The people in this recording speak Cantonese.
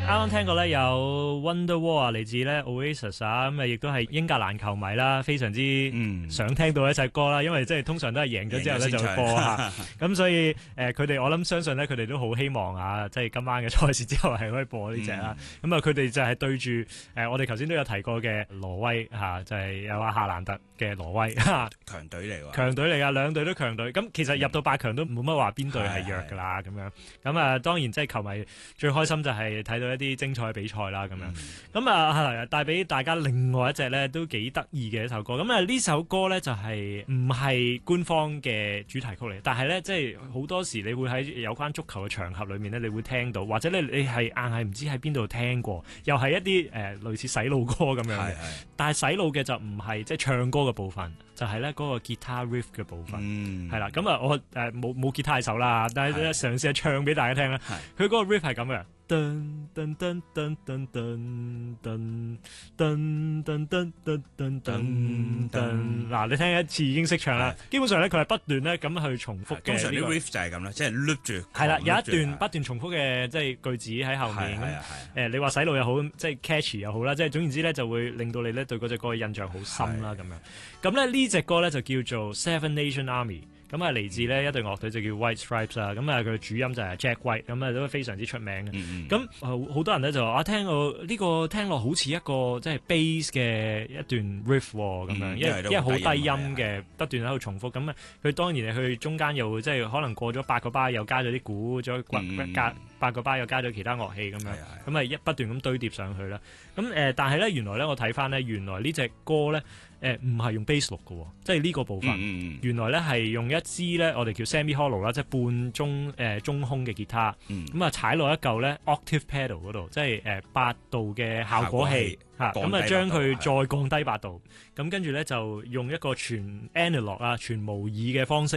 啱聽過咧有 Wonderwall 啊，嚟自咧 Oasis 啊，咁亦都係英格蘭球迷啦，非常之想聽到一隻歌啦，因為即係通常都係贏咗之後咧就會播下，咁所以佢哋我諗相信咧佢哋都好希望啊，即係今晚嘅賽事之後係可以播呢隻啦，咁啊佢哋就係對住我哋頭先都有提過嘅挪威嚇，就係有阿夏蘭特嘅挪威強隊嚟喎， 強隊嚟㗎，兩隊都強隊，咁其實入到8強都冇乜話邊隊係弱㗎啦，咁樣咁啊當然即係球迷最開心就係睇到一啲精彩嘅比賽啦，咁樣咁啊帶俾大家另外一隻咧都幾得意嘅一首歌，咁啊呢首歌咧就係唔係官方嘅主題曲嚟，但係咧即係好多時你會喺有關足球嘅場合裏面咧，你會聽到，或者你係硬係唔知喺邊度聽過，又係一啲類似洗腦歌咁樣嘅，但係洗腦嘅就唔係即係唱歌嘅部分，就係咧嗰個吉他 riff 嘅部分，係啦，咁啊我冇吉他手啦，但係嘗試下唱俾大家聽啦，佢嗰個 riff 係咁嘅。噔噔噔噔噔噔噔噔噔噔噔噔噔，嗱你聽一次已經識唱啦。基本上咧佢係不斷咧咁去重複嘅。 通常啲 riff 就係咁啦，即係 loop 住。係啦，有一段不斷重複嘅即係句子喺後面。你話洗腦又好，即係 catchy 又好啦，即係總言之咧就會令到你咧對嗰隻歌嘅印象好深啦咁樣。咁咧呢隻歌咧就叫做 Seven Nation Army。咁啊，嚟自呢一隊樂隊就叫 White Stripes 啊，咁啊佢主音就係 Jack White，咁啊都非常之出名嘅。咁好多人咧就話聽到呢個聽落好似一個即係 bass 嘅一段 riff 咁樣，因為好低音嘅，不斷喺度重複。咁啊，佢當然佢中間又即係可能過咗8個巴，又加咗啲鼓，再加8個巴，又加咗其他樂器咁樣，咁啊不斷咁堆疊上去啦。咁但係咧原來咧我睇翻咧，原來呢隻歌咧唔係用 bass 錄嘅，即係呢個部分，原來咧係用一支咧我哋叫 semi hollow 啦，即係半中空嘅吉他，咁啊踩落一嚿咧 octave pedal 嗰度，即係8度嘅效果器嚇，咁啊將佢再降低8度，咁跟住咧就用一個全 analog 啊全模擬嘅方式